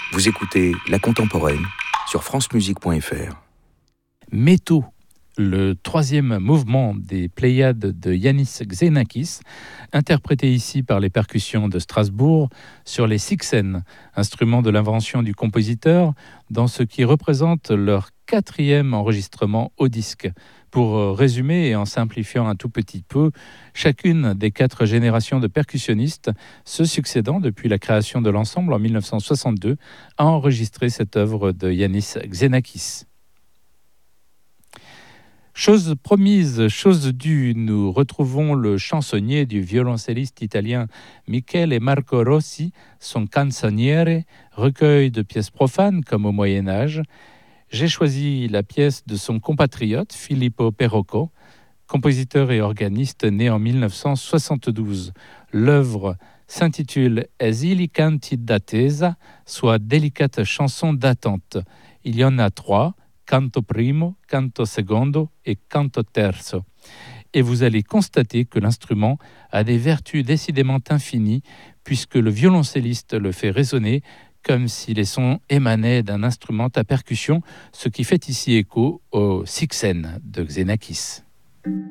Vous écoutez La Contemporaine sur francemusique.fr. Métaux, le troisième mouvement des Pléiades de Iannis Xenakis, interprété ici par les percussions de Strasbourg sur les Sixen, instrument de l'invention du compositeur, dans ce qui représente leur quatrième enregistrement au disque. Pour résumer et en simplifiant un tout petit peu, chacune des 4 générations de percussionnistes se succédant depuis la création de l'ensemble en 1962 a enregistré cette œuvre de Iannis Xenakis. Chose promise, chose due, nous retrouvons le chansonnier du violoncelliste italien Michele Marco Rossi, son Canzoniere, recueil de pièces profanes comme au Moyen-Âge. J'ai choisi la pièce de son compatriote Filippo Perocco, compositeur et organiste né en 1972. L'œuvre s'intitule Esili canti d'attesa, soit délicate chanson d'attente. Il y en a 3. Canto primo, canto secondo et canto terzo. Et vous allez constater que l'instrument a des vertus décidément infinies puisque le violoncelliste le fait résonner comme si les sons émanaient d'un instrument à percussion, ce qui fait ici écho au Sixen de Xenakis.